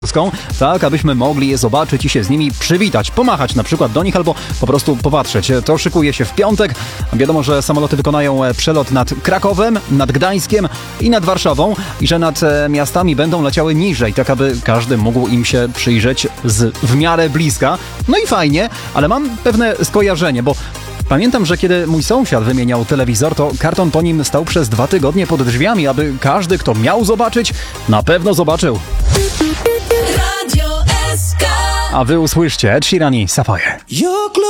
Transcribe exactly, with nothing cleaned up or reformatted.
tak abyśmy mogli je zobaczyć i się z nimi przywitać, pomachać na przykład do nich albo po prostu popatrzeć. To szykuje się w piątek. Wiadomo, że samoloty wykonają przelot nad Krakowem, nad Gdańskiem i nad Warszawą i że nad miastami będą leciały niżej, tak aby każdy mógł im się przyjrzeć z w miarę bliska. No i fajnie, ale mam pewne skojarzenie, bo pamiętam, że kiedy mój sąsiad wymieniał telewizor, to karton po nim stał przez dwa tygodnie pod drzwiami, aby każdy, kto miał zobaczyć, na pewno zobaczył. A wy usłyszcie Ed Sheeran i Sapphire.